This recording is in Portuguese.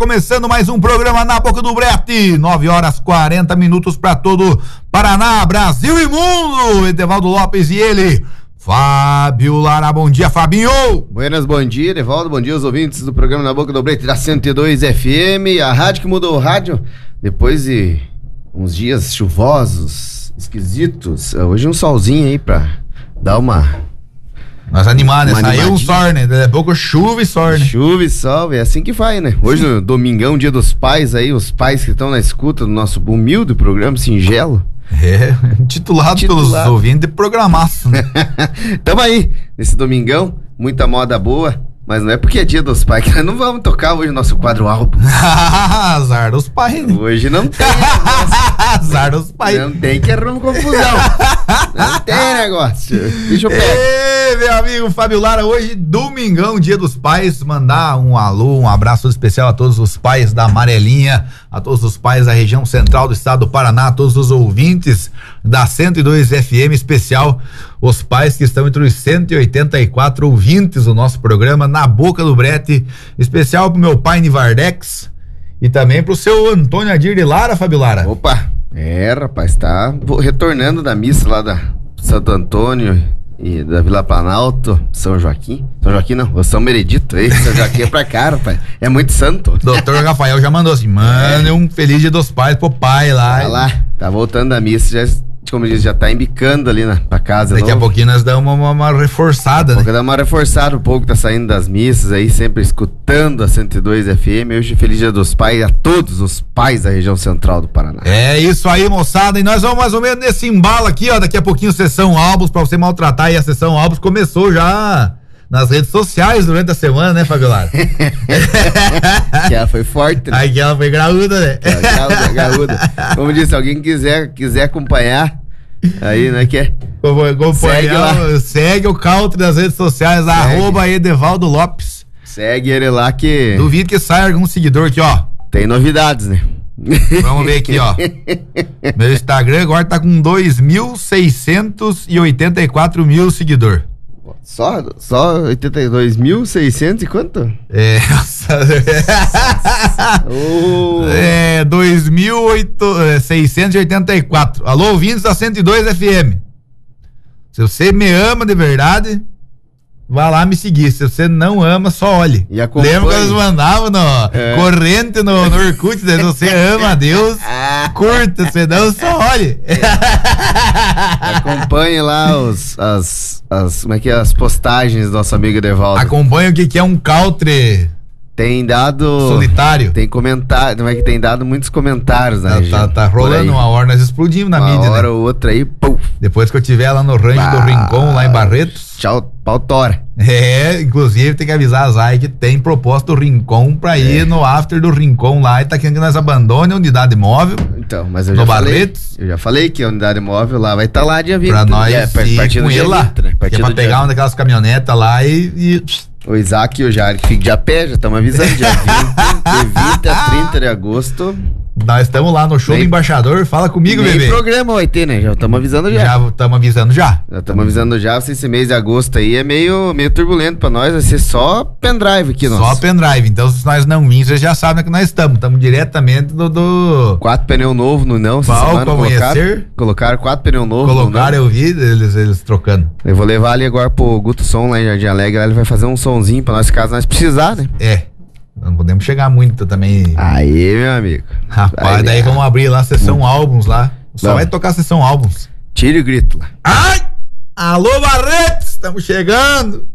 começando mais um programa Na Boca do Brete, 9h40 para todo Paraná, Brasil e mundo. Edevaldo Lopes e ele, Fábio Lara. Bom dia, Fabinho. Buenas, bom dia, Edevaldo. Bom dia aos ouvintes do programa Na Boca do Brete da 102 FM, a rádio que mudou o rádio depois de uns dias chuvosos, esquisitos. Hoje um solzinho aí pra dar uma... Nós animados, né? Saiu um sol, né? Daqui a pouco chuva e sol, né? Chuva e sol, é assim que vai, né? Hoje no domingão, dia dos pais aí, os pais que estão na escuta do nosso humilde programa singelo. Titulado pelos ouvintes de programaço, né? Tamo aí, nesse domingão, muita moda boa, mas não é porque é dia dos pais que nós não vamos tocar hoje o nosso quadro álbum. Azar dos pais, né? Hoje não tem. Azar dos pais. Não tem que arrumar confusão. Não tem negócio. Deixa eu pegar. Meu amigo Fábio Lara, hoje, domingão, dia dos pais, mandar um alô, um abraço especial a todos os pais da Amarelinha, a todos os pais da região central do estado do Paraná, a todos os ouvintes da 102 FM, especial os pais que estão entre os 184 ouvintes do nosso programa Na Boca do Brete, especial pro meu pai Nivardex e também pro seu Antônio Adir de Lara, Fábio Lara. Opa, rapaz, tá retornando da missa lá da Santo Antônio e da Vila Planalto, São Joaquim não, o São Benedito, São Joaquim é pra cá, rapaz, é muito santo. Doutor Rafael já mandou assim, mano, um feliz dia dos pais pro pai lá. Vai lá, tá voltando da missa, já, como diz, já tá embicando ali pra casa. Daqui a pouquinho nós damos uma reforçada, né? Dá uma reforçada, um pouco tá saindo das missas aí, sempre escutando a 102 FM. Hoje, feliz dia dos pais a todos os pais da região central do Paraná. É isso aí, moçada, e nós vamos mais ou menos nesse embalo aqui, ó, daqui a pouquinho sessão álbuns pra você maltratar, e a sessão álbuns começou já nas redes sociais durante a semana, né, Fábio Lara? Que ela foi forte, né? Aí ela foi graúda, né? Graúda. Como disse, alguém quiser acompanhar aí, né, que é? Segue o country nas redes sociais, @Edevaldo Lopes. Segue ele lá que... Duvido que saia algum seguidor aqui, ó. Tem novidades, né? Vamos ver aqui, ó. Meu Instagram agora tá com 2.684 mil seguidor. Só 82.600 e quanto? 2.684. Alô, ouvintes da 102 FM. Se você me ama de verdade, vá lá me seguir. Se você não ama, só olhe. Lembra que eles mandavam corrente no Orkut, né? Se você ama a Deus, curta, senão só olhe. Acompanhe lá as postagens do nosso amigo Edevaldo. Acompanhe o que é um country. Tem dado... solitário. Tem comentário, não é que tem dado muitos comentários, né? Tá rolando uma hora, nós explodimos na mídia, né? Uma hora ou outra aí, pum. Depois que eu estiver lá no rancho do Rincon, lá em Barretos. Tchau, pau tora. Inclusive tem que avisar a Zay que tem proposta do Rincon pra ir no after do Rincon lá, e tá querendo que nós abandone a unidade móvel. Então, mas eu já falei que a unidade móvel lá vai estar lá dia 20. Pra nós ir com ele lá, 20, né? que é pra pegar uma daquelas caminhonetas lá e... O Isaac e o Jair que fiquem de a pé, já estamos avisando, dia 20 a 30 de agosto. Nós estamos lá no show do Embaixador, fala comigo, bebê. Nem programa vai ter, né? Já estamos avisando já. Já estamos avisando já. Já estamos avisando já, esse mês de agosto aí é meio turbulento pra nós, vai ser só pendrive aqui, nossa. Só pendrive, então se nós não virmos, vocês já sabem que nós estamos diretamente do... 4 pneus novos no não, essa semana colocaram 4 pneus novos. Colocaram, eu vi eles trocando. Eu vou levar ali agora pro Guto Som lá em Jardim Alegre, ele vai fazer um sonzinho pra nós, caso nós precisar, né? Não podemos chegar muito também. Aí, meu amigo. Rapaz, daí vamos abrir lá a sessão álbuns lá. Só vai tocar a sessão álbuns. Tire o grito lá. Ai! Alô, Barretos! Estamos chegando!